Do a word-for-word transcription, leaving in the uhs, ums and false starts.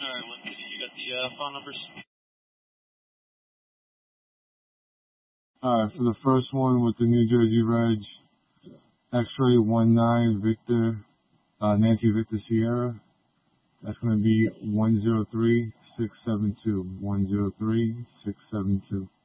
right, let me see. You got the uh, phone numbers? All right, for the first one with the New Jersey Reg, X-ray one nine Victor, uh, Nancy Victor Sierra. That's going to be one zero three six seven two. one zero three six seven two.